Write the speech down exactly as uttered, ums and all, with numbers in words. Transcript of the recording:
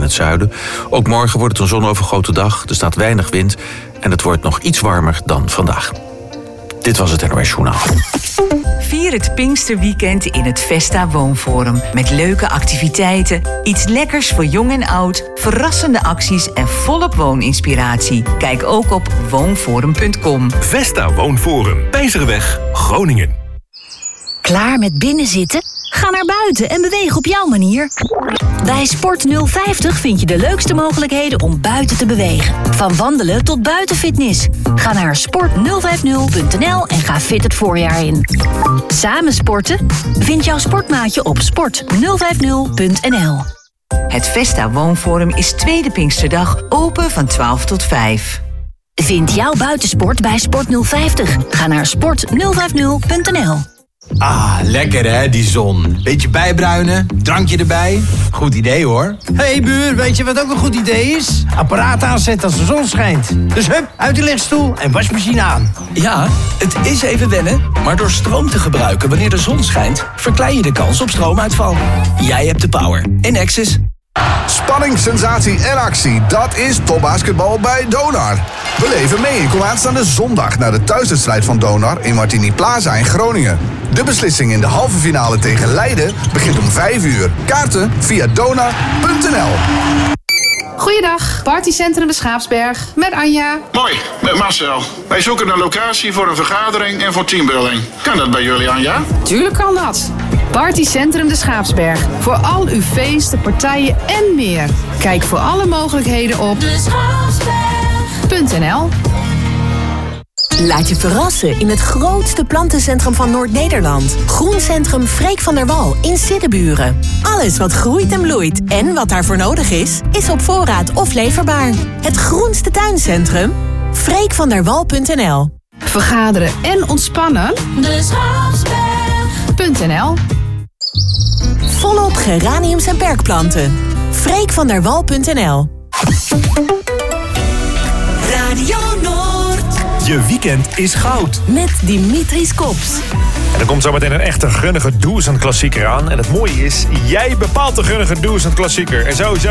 het zuiden. Ook morgen wordt het een zonovergoten dag. Er staat weinig wind en het wordt nog iets warmer dan vandaag. Dit was het N O S Journaal. Vier het Pinksterweekend in het Vesta Woonforum. Met leuke activiteiten, iets lekkers voor jong en oud, verrassende acties en volop wooninspiratie. Kijk ook op woonforum punt com. Vesta Woonforum, Pijzerweg, Groningen. Klaar met binnenzitten? Ga naar buiten en beweeg op jouw manier. Bij Sport nul vijftig vind je de leukste mogelijkheden om buiten te bewegen. Van wandelen tot buitenfitness. Ga naar sport nul vijftig punt n l en ga fit het voorjaar in. Samen sporten? Vind jouw sportmaatje op sport nul vijftig punt n l. Het Vesta Woonforum is tweede Pinksterdag open van twaalf tot vijf. Vind jouw buitensport bij Sport nul vijftig. Ga naar sport nul vijftig punt n l. Ah, lekker hè, die zon. Beetje bijbruinen, drankje erbij. Goed idee hoor. Hé hey, buur, weet je wat ook een goed idee is? Apparaat aanzetten als de zon schijnt. Dus hup, uit de lichtstoel en wasmachine aan. Ja, het is even wennen, maar door stroom te gebruiken wanneer de zon schijnt, verklein je de kans op stroomuitval. Jij hebt de power. Enexis. Spanning, sensatie en actie, dat is topbasketbal bij Donar. Beleef er mee en kom aanstaande zondag naar de thuiswedstrijd van Donar in Martini Plaza in Groningen. De beslissing in de halve finale tegen Leiden begint om vijf uur. Kaarten via donar punt n l. Goeiedag, partycentrum de Schaapsberg met Anja. Mooi, met Marcel. Wij zoeken een locatie voor een vergadering en voor teambuilding. Kan dat bij jullie, Anja? Tuurlijk kan dat. Partycentrum de Schaapsberg. Voor al uw feesten, partijen en meer. Kijk voor alle mogelijkheden op de schaapsberg punt n l. Laat je verrassen in het grootste plantencentrum van Noord-Nederland. Groencentrum Freek van der Wal in Siddeburen. Alles wat groeit en bloeit en wat daarvoor nodig is, is op voorraad of leverbaar. Het groenste tuincentrum? freek van der wal punt n l. Vergaderen en ontspannen? De schaapsberg punt n l. Volop geraniums en perkplanten. freek van der wal punt n l. Radio Noord. Je weekend is goud. Met Dimitris Kops. En er komt zo meteen een echte gunnige do's en klassieker aan. En het mooie is, jij bepaalt de gunnige do's en klassieker. En sowieso